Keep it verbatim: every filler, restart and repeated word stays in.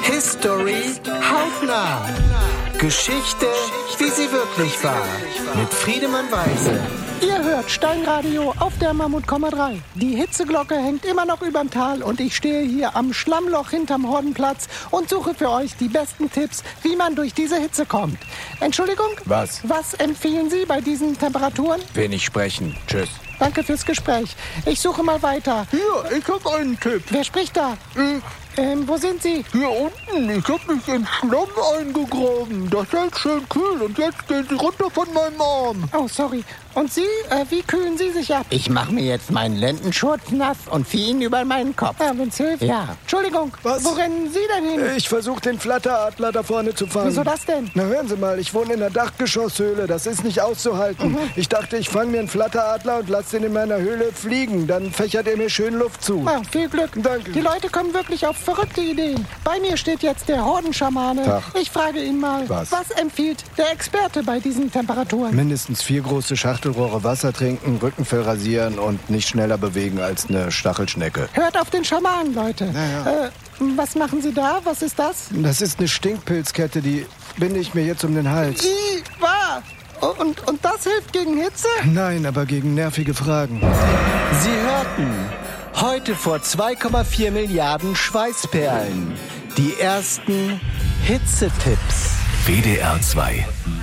History hautnah. Geschichte, wie sie wirklich war. Mit Friedemann Weise. Ihr hört Steinradio auf der Mammut Komma drei. Die Hitzeglocke hängt immer noch überm Tal und ich stehe hier am Schlammloch hinterm Hordenplatz und suche für euch die besten Tipps, wie man durch diese Hitze kommt. Entschuldigung? Was? Was empfehlen Sie bei diesen Temperaturen? Wenig sprechen. Tschüss. Danke fürs Gespräch. Ich suche mal weiter. Hier, ich hab einen Tipp. Wer spricht da? Ich, Ähm, wo sind Sie? hier unten, ich hab mich in Schlamm eingegraben. Das hält schön kühl und jetzt gehen Sie runter von meinem Arm. Oh, sorry. Und Sie? Äh, wie kühlen Sie sich ab? Ich mache mir jetzt meinen Lendenschurz nass und ziehe ihn über meinen Kopf. Ja, wenn's hilft. Ja. Entschuldigung, Was? wo rennen Sie denn hin? Ich versuche den Flatteradler da vorne zu fangen. Wieso das denn? Na hören Sie mal, ich wohne in der Dachgeschosshöhle. Das ist nicht auszuhalten. Mhm. Ich dachte, ich fange mir einen Flatteradler und lasse den in meiner Höhle fliegen. Dann fächert er mir schön Luft zu. Ja, viel Glück. Danke. Die Leute kommen wirklich auf verrückte Ideen. Bei mir steht jetzt der Hordenschamane. Tag. Ich frage ihn mal, Was? was empfiehlt der Experte bei diesen Temperaturen? Mindestens vier große Schachtelrohre Wasser trinken, Rückenfell rasieren und nicht schneller bewegen als eine Stachelschnecke. Hört auf den Schamanen, Leute. Ja, Äh, was machen Sie da? Was ist das? Das ist eine Stinkpilzkette, die binde ich mir jetzt um den Hals. I, wahr. Und, und das hilft gegen Hitze? Nein, aber gegen nervige Fragen. Sie hörten heute vor zwei Komma vier Milliarden Schweißperlen die ersten Hitzetipps. W D R zwei